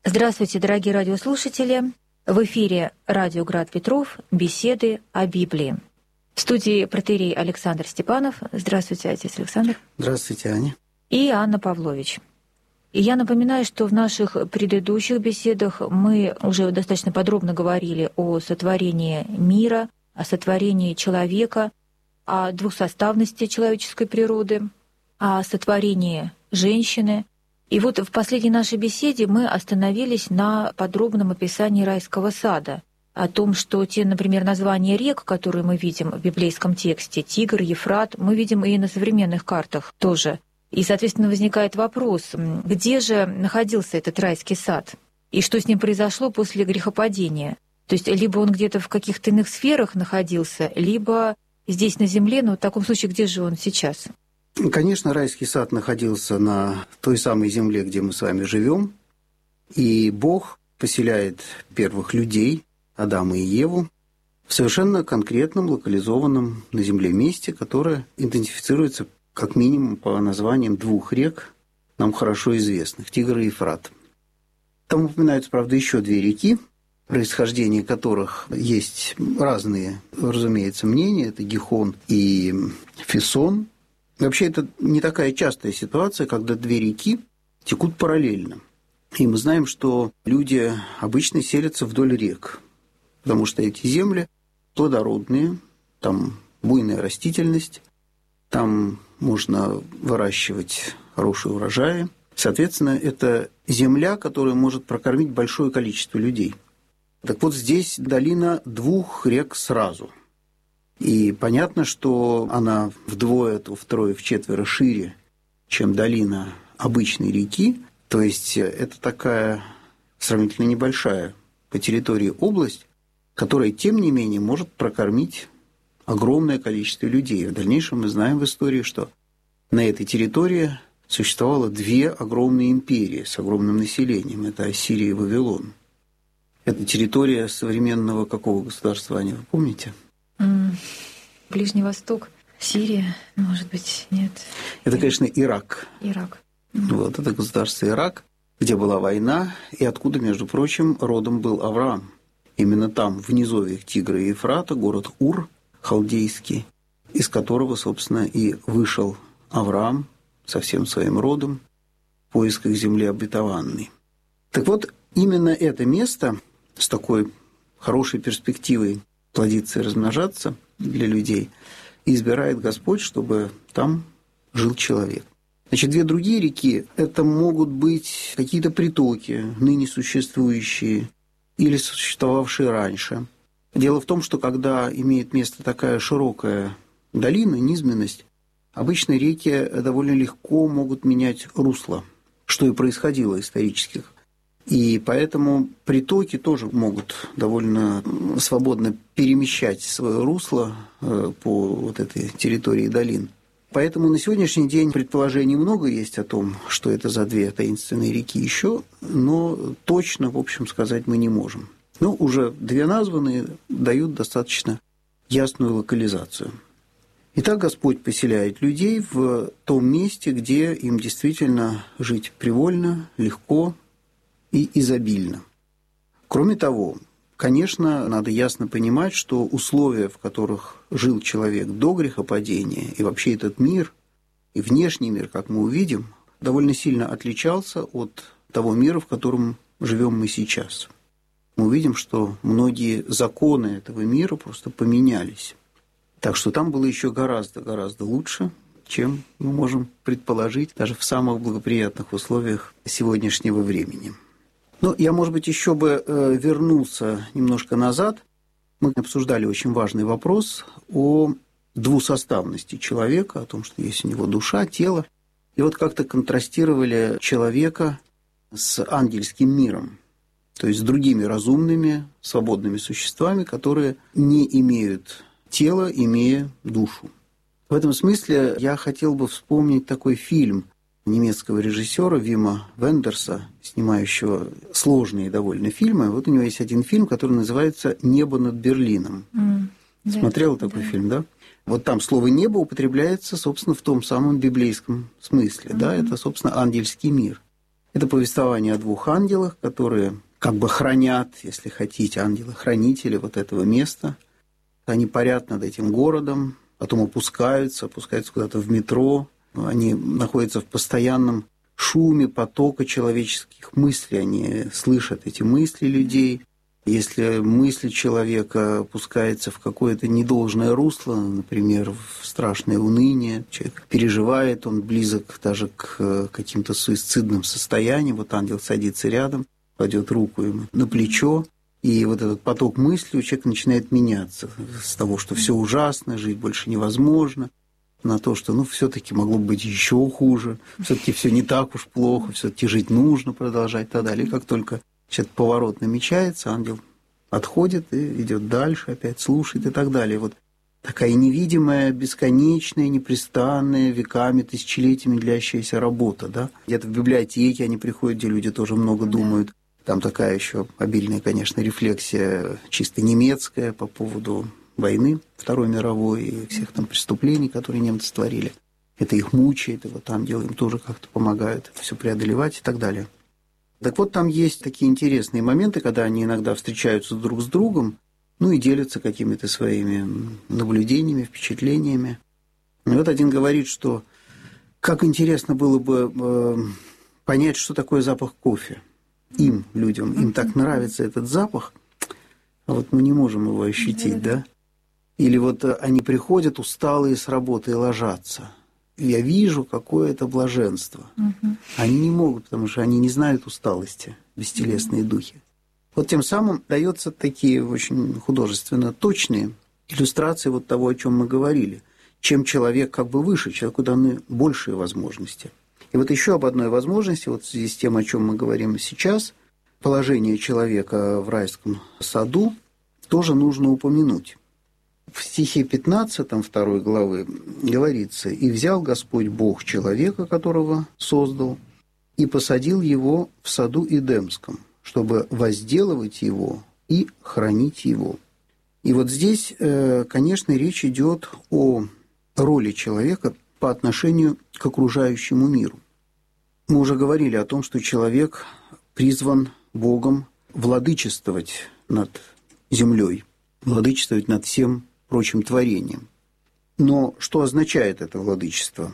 Здравствуйте, дорогие радиослушатели! В эфире радио «Град Петров. Беседы о Библии». В студии протоиерей Александр Степанов. Здравствуйте, отец Александр. Здравствуйте, Аня. И Анна Павлович. И я напоминаю, что в наших предыдущих беседах мы уже достаточно подробно говорили о сотворении мира, о сотворении человека, о двухсоставности человеческой природы, о сотворении женщины. И вот в последней нашей беседе мы остановились на подробном описании райского сада, о том, что те, например, названия рек, которые мы видим в библейском тексте, Тигр, Ефрат, мы видим и на современных картах тоже. И, соответственно, возникает вопрос, где же находился этот райский сад, и что с ним произошло после грехопадения. То есть либо он где-то в каких-то иных сферах находился, либо здесь на земле, но в таком случае где же он сейчас? Конечно, райский сад находился на той самой земле, где мы с вами живем, и Бог поселяет первых людей, Адама и Еву, в совершенно конкретном, локализованном на земле месте, которое идентифицируется как минимум по названиям двух рек, нам хорошо известных – Тигр и Ефрат. Там упоминаются, правда, еще две реки, происхождение которых есть разные, разумеется, мнения – это Гихон и Фисон. Вообще, это не такая частая ситуация, когда две реки текут параллельно. И мы знаем, что люди обычно селятся вдоль рек, потому что эти земли плодородные, там буйная растительность, там можно выращивать хорошие урожаи. Соответственно, это земля, которая может прокормить большое количество людей. Так вот, здесь долина двух рек сразу. И понятно, что она вдвое, втрое, вчетверо шире, чем долина обычной реки. То есть это такая сравнительно небольшая по территории область, которая, тем не менее, может прокормить огромное количество людей. В дальнейшем мы знаем в истории, что на этой территории существовало две огромные империи с огромным населением. Это Ассирия и Вавилон. Это территория современного какого государства, Аня, вы помните? Ближний Восток, Сирия, может быть, нет. Это, конечно, Ирак. Ирак. Вот, это государство Ирак, где была война, и откуда, между прочим, родом был Авраам. Именно там, в низовьях Тигра и Ефрата, город Ур, халдейский, из которого, собственно, и вышел Авраам со всем своим родом в поисках земли обетованной. Так вот, именно это место с такой хорошей перспективой плодиться и размножаться для людей, и избирает Господь, чтобы там жил человек. Значит, две другие реки – это могут быть какие-то притоки, ныне существующие или существовавшие раньше. Дело в том, что когда имеет место такая широкая долина, низменность, обычно реки довольно легко могут менять русло, что и происходило исторически. И поэтому притоки тоже могут довольно свободно перемещать свое русло по вот этой территории долин. Поэтому на сегодняшний день предположений много есть о том, что это за две таинственные реки еще, но точно, в общем, сказать мы не можем. Но уже две названные дают достаточно ясную локализацию. Итак, Господь поселяет людей в том месте, где им действительно жить привольно, легко и изобильно. Кроме того, конечно, надо ясно понимать, что условия, в которых жил человек до грехопадения, и вообще этот мир, и внешний мир, как мы увидим, довольно сильно отличался от того мира, в котором живем мы сейчас. Мы увидим, что многие законы этого мира просто поменялись. Так что там было еще гораздо лучше, чем мы можем предположить даже в самых благоприятных условиях сегодняшнего времени. Но я, может быть, еще бы вернулся немножко назад. Мы обсуждали очень важный вопрос о двусоставности человека, о том, что есть у него душа, тело. И вот как-то контрастировали человека с ангельским миром, то есть с другими разумными, свободными существами, которые не имеют тела, имея душу. В этом смысле я хотел бы вспомнить такой фильм немецкого режиссера Вима Вендерса, снимающего сложные довольно фильмы. Вот у него есть один фильм, который называется «Небо над Берлином». Смотрел такой фильм, да? Вот там слово «небо» употребляется, собственно, в том самом библейском смысле. Да? Это, собственно, ангельский мир. Это повествование о двух ангелах, которые как бы хранят, если хотите, ангелы-хранители вот этого места. Они парят над этим городом, потом опускаются куда-то в метро. Они находятся в постоянном шуме потока человеческих мыслей. Они слышат эти мысли людей. Если мысль человека опускается в какое-то недолжное русло, например, в страшное уныние, человек переживает, он близок даже к каким-то суицидным состояниям. Вот ангел садится рядом, кладет руку ему на плечо, и вот этот поток мыслей у человека начинает меняться с того, что все ужасно, жить больше невозможно, на то, что все-таки могло быть еще хуже, все-таки все не так уж плохо, все-таки жить нужно продолжать и так далее. И как только этот поворот намечается, ангел отходит и идет дальше, опять слушает и так далее. Вот такая невидимая, бесконечная, непрестанная, веками, тысячелетиями длящаяся работа. Да? Где-то в библиотеке они приходят, где люди тоже много думают. Там такая еще обильная, конечно, рефлексия чисто немецкая по поводу войны Второй мировой и всех там преступлений, которые немцы творили. Это их мучает, и вот ангелы им тоже как-то помогают это все преодолевать и так далее. Так вот, там есть такие интересные моменты, когда они иногда встречаются друг с другом, и делятся какими-то своими наблюдениями, впечатлениями. И вот один говорит, что как интересно было бы понять, что такое запах кофе. Им, людям, им так нравится этот запах, а вот мы не можем его ощутить, да? Или вот они приходят усталые с работы и ложатся. Я вижу, какое это блаженство. Они не могут, потому что они не знают усталости, бестелесные духи. Вот тем самым даются такие очень художественно точные иллюстрации вот того, о чем мы говорили. Чем человек как бы выше, человеку даны большие возможности. И вот еще об одной возможности, вот в связи с тем, о чем мы говорим сейчас, положение человека в райском саду тоже нужно упомянуть. В стихе 15 2 главы говорится: «И взял Господь Бог человека, которого создал, и посадил его в саду Эдемском, чтобы возделывать его и хранить его». И вот здесь, конечно, речь идет о роли человека по отношению к окружающему миру. Мы уже говорили о том, что человек призван Богом владычествовать над землей, владычествовать над всем прочим творением. Но что означает это владычество?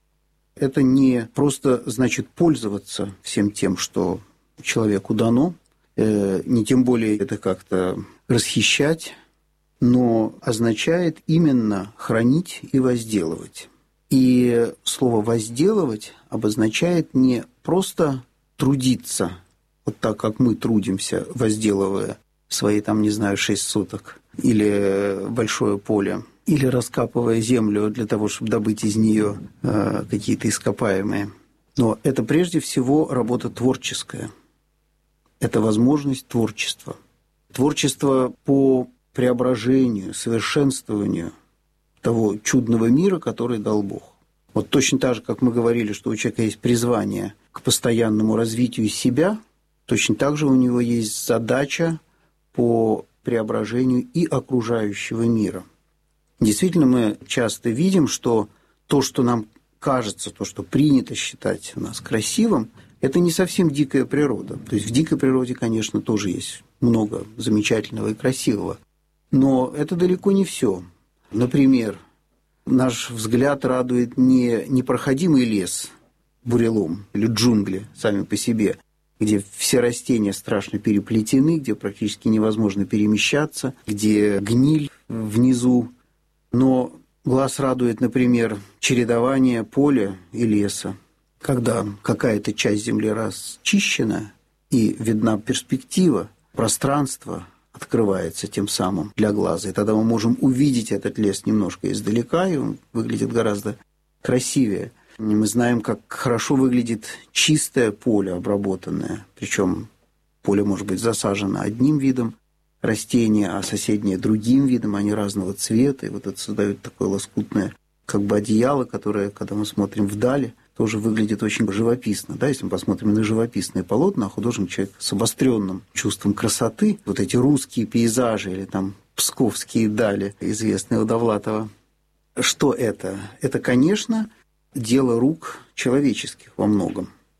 Это не просто значит пользоваться всем тем, что человеку дано, не тем более это как-то расхищать, но означает именно хранить и возделывать. И слово «возделывать» обозначает не просто трудиться, вот так, как мы трудимся, возделывая свои, 6 соток, или большое поле, или раскапывая землю для того, чтобы добыть из нее какие-то ископаемые. Но это прежде всего работа творческая. Это возможность творчества. Творчество по преображению, совершенствованию того чудного мира, который дал Бог. Вот точно так же, как мы говорили, что у человека есть призвание к постоянному развитию себя, точно так же у него есть задача по преображению и окружающего мира. Действительно, мы часто видим, что то, что нам кажется, то, что принято считать у нас красивым, это не совсем дикая природа. То есть в дикой природе, конечно, тоже есть много замечательного и красивого. Но это далеко не все. Например, наш взгляд радует не непроходимый лес, бурелом или джунгли сами по себе, где все растения страшно переплетены, где практически невозможно перемещаться, где гниль внизу. Но глаз радует, например, чередование поля и леса, когда какая-то часть земли расчищена и видна перспектива, пространство открывается тем самым для глаза. И тогда мы можем увидеть этот лес немножко издалека, и он выглядит гораздо красивее. Мы знаем, как хорошо выглядит чистое поле, обработанное. Причем поле может быть засажено одним видом растения, а соседнее другим видом, они разного цвета. И вот это создает такое лоскутное как бы одеяло, которое, когда мы смотрим вдали, тоже выглядит очень живописно. Да? Если мы посмотрим на живописные полотна, а художник человек с обостренным чувством красоты, вот эти русские пейзажи или там псковские дали, известные у Довлатова. Что это? Это, конечно, дело рук человеческих во многом.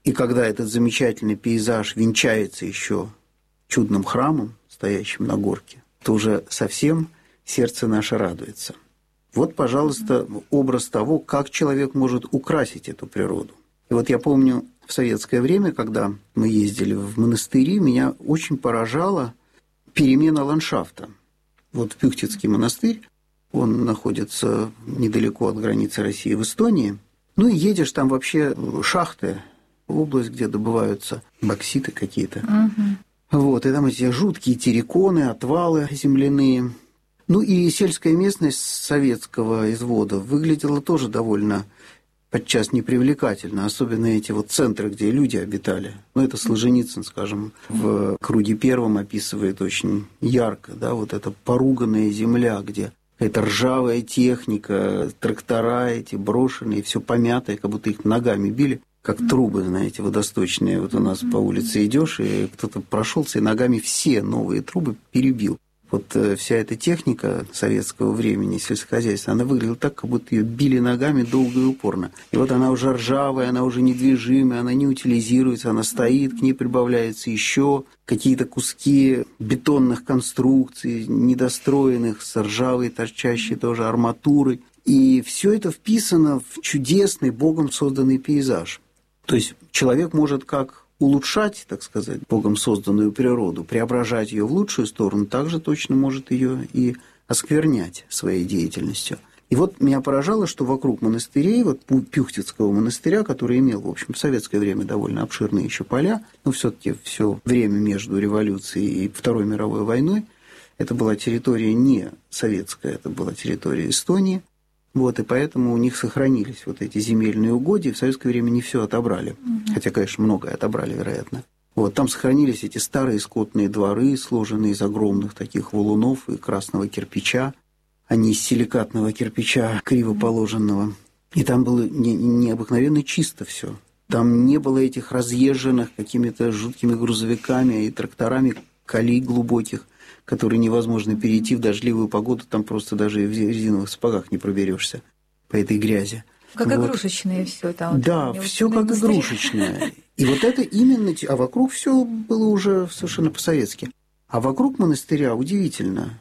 И когда этот замечательный пейзаж венчается еще чудным храмом, стоящим на горке, то уже совсем сердце наше радуется. Вот, пожалуйста, образ того, как человек может украсить эту природу. И вот я помню, в советское время, когда мы ездили в монастыри, меня очень поражала перемена ландшафта. Вот Пюхтицкий монастырь, он находится недалеко от границы России в Эстонии. Ну и едешь, там вообще шахты, область, где добываются бокситы какие-то. Вот, и там эти жуткие терриконы, отвалы земляные. Ну и сельская местность советского извода выглядела тоже довольно подчас непривлекательно, особенно эти вот центры, где люди обитали. Ну, это Солженицын, скажем, в «Круге первом» описывает очень ярко, да, вот эта поруганная земля, где какая-то ржавая техника, трактора эти брошенные, все помятое, как будто их ногами били, как трубы, знаете, водосточные. Вот у нас по улице идешь, и кто-то прошелся и ногами все новые трубы перебил. Вот вся эта техника советского времени, сельскохозяйства, она выглядела так, как будто ее били ногами долго и упорно. И вот она уже ржавая, она уже недвижимая, она не утилизируется, она стоит, к ней прибавляются еще какие-то куски бетонных конструкций, недостроенных, с ржавой, торчащей тоже арматурой. И все это вписано в чудесный, Богом созданный пейзаж. То есть человек может как улучшать, так сказать, Богом созданную природу, преображать ее в лучшую сторону, также точно может ее и осквернять своей деятельностью. И вот меня поражало, что вокруг монастырей, вот Пюхтицкого монастыря, который имел, в общем, в советское время довольно обширные еще поля, но все-таки все время между революцией и Второй мировой войной, это была территория не советская, это была территория Эстонии. Вот, и поэтому у них сохранились вот эти земельные угодья. В советское время не все отобрали, хотя, конечно, многое отобрали, вероятно. Вот, там сохранились эти старые скотные дворы, сложенные из огромных таких валунов и красного кирпича, а не из силикатного кирпича, криво положенного. И там было необыкновенно чисто все. Там не было этих разъезженных какими-то жуткими грузовиками и тракторами колей глубоких, которые невозможно перейти в дождливую погоду, там просто даже в резиновых сапогах не проберешься по этой грязи. Как вот. Игрушечное все там. Да, все как игрушечное. И вот это именно... А вокруг все было уже совершенно по-советски. А вокруг монастыря удивительно.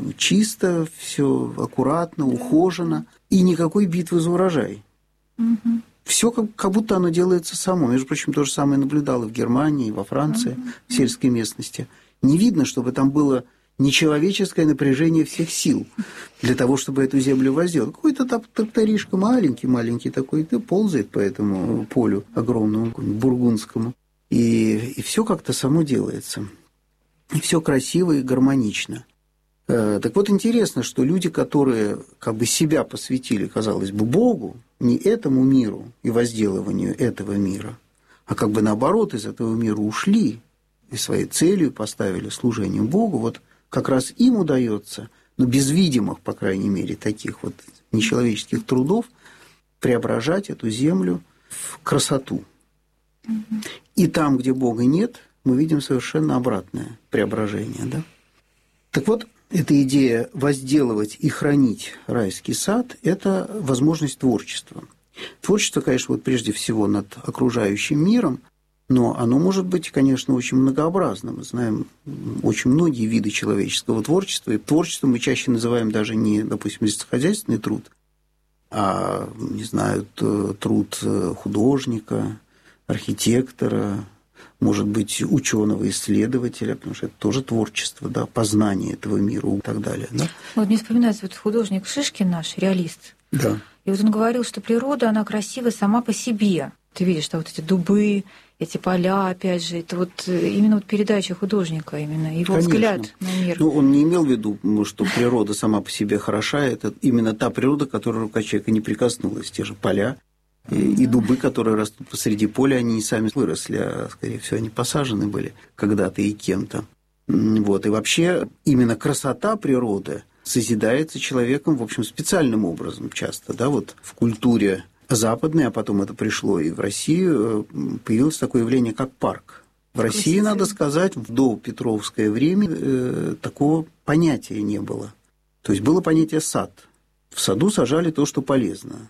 Чисто, все аккуратно, ухожено. И никакой битвы за урожай. Все как будто оно делается само. Между прочим, то же самое наблюдала в Германии, во Франции, в сельской местности. Не видно, чтобы там было нечеловеческое напряжение всех сил для того, чтобы эту землю возделать. Какой-то тракторишка маленький такой, ты ползает по этому полю огромному, бургундскому, и все как-то само делается. И все красиво и гармонично. Так вот, интересно, что люди, которые как бы себя посвятили, казалось бы, Богу, не этому миру и возделыванию этого мира, а как бы наоборот из этого мира ушли и своей целью поставили служение Богу, вот как раз им удается, но без видимых, по крайней мере, таких вот нечеловеческих трудов, преображать эту землю в красоту. И там, где Бога нет, мы видим совершенно обратное преображение. Да? Так вот, эта идея возделывать и хранить райский сад – это возможность творчества. Творчество, конечно, вот прежде всего над окружающим миром, но оно может быть, конечно, очень многообразным. Мы знаем очень многие виды человеческого творчества. И творчеством мы чаще называем даже не, допустим, сельскохозяйственный труд, а, не знаю, труд художника, архитектора, может быть, ученого, исследователя, потому что это тоже творчество, да, познание этого мира и так далее. Да? Вот мне вспоминается вот художник Шишкин наш, реалист. Да. И вот он говорил, что природа, она красива сама по себе. Ты видишь, что вот эти дубы, эти поля, опять же, это вот именно вот передача художника, именно его Конечно. Взгляд на мир. Ну, он не имел в виду, что природа сама по себе хороша, это именно та природа, которая рука человека не прикоснулась, те же поля и дубы, которые растут посреди поля, они не сами выросли, а, скорее всего, они посажены были когда-то и кем-то. Вот. И вообще именно красота природы созидается человеком, в общем, специальным образом часто, да, вот в культуре западной, а потом это пришло и в Россию, появилось такое явление, как парк. В России, надо сказать, в допетровское время такого понятия не было. То есть было понятие сад. В саду сажали то, что полезно.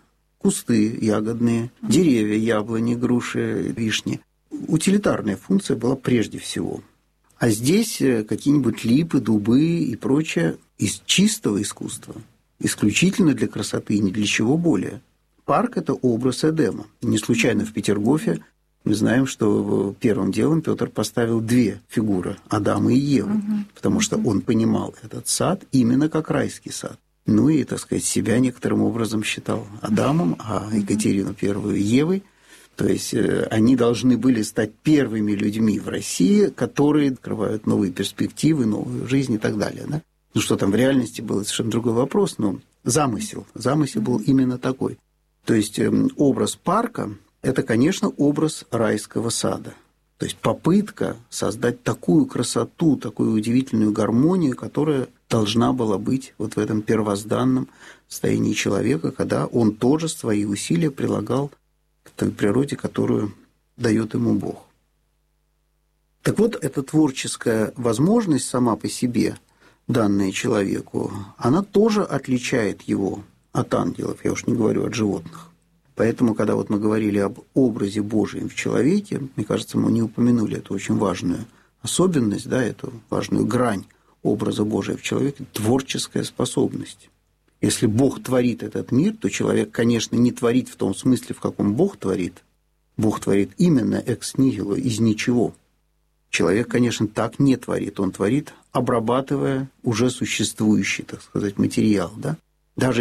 кусты ягодные, деревья, яблони, груши, вишни. Утилитарная функция была прежде всего. А здесь какие-нибудь липы, дубы и прочее из чистого искусства, исключительно для красоты и ни для чего более. Парк – это образ Эдема. Не случайно в Петергофе мы знаем, что первым делом Петр поставил две фигуры – Адама и Евы, потому что он понимал этот сад именно как райский сад. Ну и, так сказать, себя некоторым образом считал Адамом, а Екатерину I – Евой. То есть они должны были стать первыми людьми в России, которые открывают новые перспективы, новую жизнь и так далее. Да? Ну что там в реальности был, совершенно другой вопрос, но замысел был именно такой. То есть образ парка – это, конечно, образ райского сада. То есть попытка создать такую красоту, такую удивительную гармонию, которая должна была быть вот в этом первозданном состоянии человека, когда он тоже свои усилия прилагал к той природе, которую дает ему Бог. Так вот, эта творческая возможность сама по себе, данная человеку, она тоже отличает его от ангелов, я уж не говорю от животных. Поэтому, когда вот мы говорили об образе Божьем в человеке, мне кажется, мы не упомянули эту очень важную особенность, да, эту важную грань образа Божия в человеке – творческая способность. Если Бог творит этот мир, то человек, конечно, не творит в том смысле, в каком Бог творит. Бог творит именно экс нихило, из ничего. Человек, конечно, так не творит. Он творит, обрабатывая уже существующий, так сказать, материал. Да? Даже